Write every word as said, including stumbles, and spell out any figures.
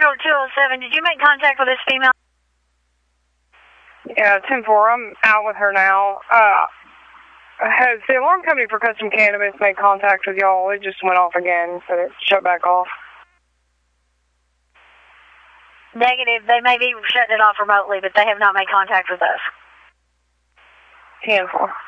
Central two oh seven. Did you make contact with this female? Yeah, ten four. I'm out with her now. Uh, has the alarm company for Custom Cannabis made contact with y'all? It just went off again, so it shut back off. Negative. They may be shutting it off remotely, but they have not made contact with us. ten four.